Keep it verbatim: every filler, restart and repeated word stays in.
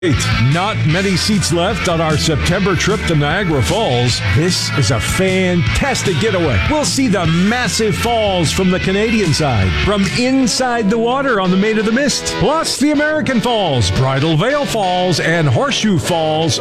Not many seats left on our September trip to Niagara Falls. This is a fantastic getaway. We'll see the massive falls from the Canadian side, from inside the water on the Maid of the Mist, plus the American Falls, Bridal Veil Falls, and Horseshoe Falls